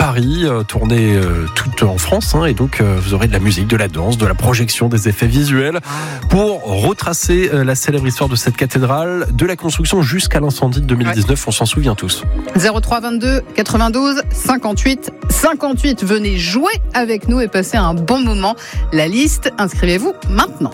Paris, tournée toute en France, et donc vous aurez de la musique, de la danse, de la projection, des effets visuels pour retracer la célèbre histoire de cette cathédrale, de la construction jusqu'à l'incendie de 2019, on s'en souvient tous. 03 22 92 58 58, venez jouer avec nous et passer un bon moment. La liste, inscrivez-vous maintenant.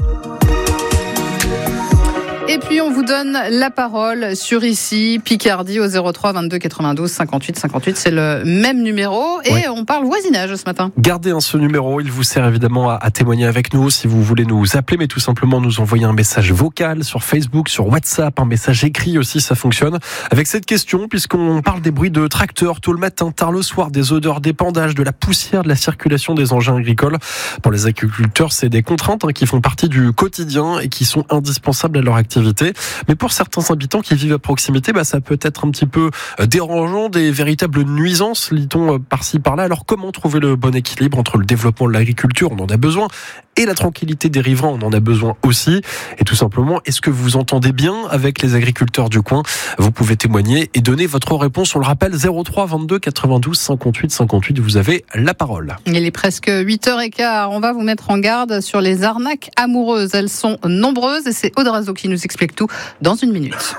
Et puis on vous donne la parole sur ici, Picardie au 03 22 92 58 58. C'est le même numéro et on parle voisinage ce matin. Gardez ce numéro, il vous sert évidemment à témoigner avec nous si vous voulez nous appeler, mais tout simplement nous envoyer un message vocal sur Facebook, sur WhatsApp, un message écrit aussi, ça fonctionne. Avec cette question, puisqu'on parle des bruits de tracteurs tôt le matin, tard le soir, des odeurs d'épandage, de la poussière, de la circulation des engins agricoles. Pour les agriculteurs, c'est des contraintes qui font partie du quotidien et qui sont indispensables à leur activité. Mais pour certains habitants qui vivent à proximité, ça peut être un petit peu dérangeant, des véritables nuisances, lit-on par-ci par-là. Alors comment trouver le bon équilibre entre le développement de l'agriculture, on en a besoin, et la tranquillité des riverains, on en a besoin aussi. Et tout simplement, est-ce que vous vous entendez bien avec les agriculteurs du coin ? Vous pouvez témoigner et donner votre réponse. On le rappelle, 03 22 92 58 58, vous avez la parole. Il est presque 8h15. On va vous mettre en garde sur les arnaques amoureuses. Elles sont nombreuses et c'est Aude Razo qui nous explique tout dans une minute.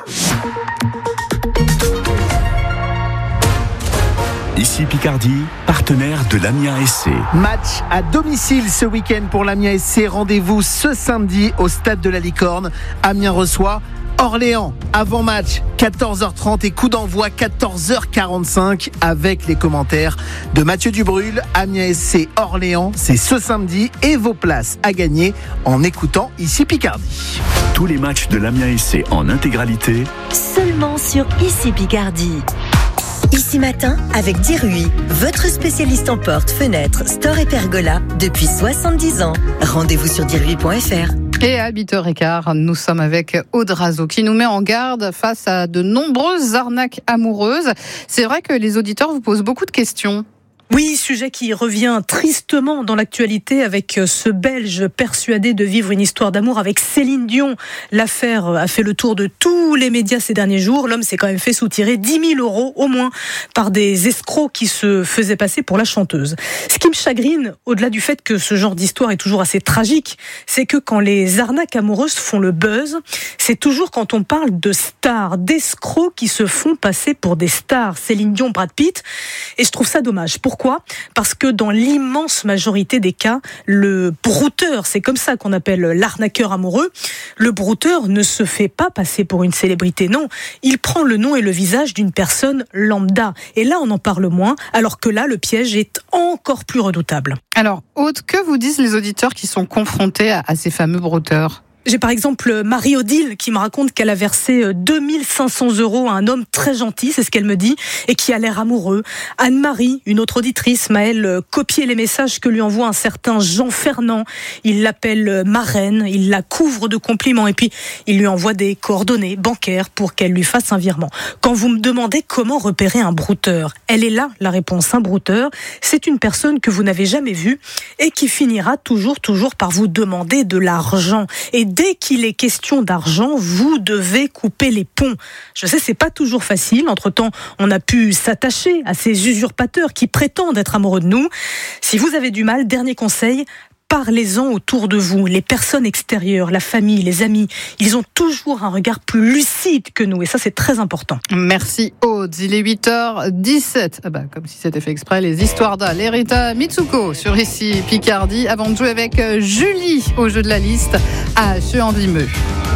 Ici Picardie, partenaire de l'Amiens SC. Match à domicile ce week-end pour l'Amiens SC. Rendez-vous ce samedi au stade de la Licorne. Amiens reçoit Orléans. Avant-match, 14h30 et coup d'envoi 14h45 avec les commentaires de Mathieu Dubrul. Amiens SC Orléans, c'est ce samedi et vos places à gagner en écoutant Ici Picardie. Tous les matchs de l'Amiens SC en intégralité, seulement sur Ici Picardie. Ici Matin avec Dirui, votre spécialiste en portes, fenêtres, stores et pergolas depuis 70 ans. Rendez-vous sur dirui.fr. Et à 8h15, nous sommes avec Aude Razo qui nous met en garde face à de nombreuses arnaques amoureuses. C'est vrai que les auditeurs vous posent beaucoup de questions. Oui, sujet qui revient tristement dans l'actualité avec ce Belge persuadé de vivre une histoire d'amour avec Céline Dion. L'affaire a fait le tour de tous les médias ces derniers jours. L'homme s'est quand même fait soutirer 10 000 € au moins par des escrocs qui se faisaient passer pour la chanteuse. Ce qui me chagrine, au-delà du fait que ce genre d'histoire est toujours assez tragique, c'est que quand les arnaques amoureuses font le buzz, c'est toujours quand on parle de stars, d'escrocs qui se font passer pour des stars. Céline Dion, Brad Pitt. Et je trouve ça dommage. Pourquoi ? Parce que dans l'immense majorité des cas, le brouteur, c'est comme ça qu'on appelle l'arnaqueur amoureux, le brouteur ne se fait pas passer pour une célébrité, non. Il prend le nom et le visage d'une personne lambda. Et là, on en parle moins, alors que là, le piège est encore plus redoutable. Alors, Aude, que vous disent les auditeurs qui sont confrontés à ces fameux brouteurs ? J'ai par exemple Marie-Odile qui me raconte qu'elle a versé 2500 € à un homme très gentil, c'est ce qu'elle me dit, et qui a l'air amoureux. Anne-Marie, une autre auditrice, m'a elle copié les messages que lui envoie un certain Jean Fernand. Il l'appelle marraine, il la couvre de compliments et puis il lui envoie des coordonnées bancaires pour qu'elle lui fasse un virement. Quand vous me demandez comment repérer un brouteur, elle est là la réponse. Un brouteur, c'est une personne que vous n'avez jamais vue et qui finira toujours par vous demander de l'argent. Et dès qu'il est question d'argent, vous devez couper les ponts. Je sais, c'est pas toujours facile. Entre-temps, on a pu s'attacher à ces usurpateurs qui prétendent être amoureux de nous. Si vous avez du mal, dernier conseil, parlez-en autour de vous. Les personnes extérieures, la famille, les amis, ils ont toujours un regard plus lucide que nous. Et ça, c'est très important. Merci Aude. Il est 8h17. Comme si c'était fait exprès, les histoires d'Al et Rita Mitsuko sur Ici Picardie. Avant de jouer avec Julie au jeu de la liste à Cheux-en-Vimeux.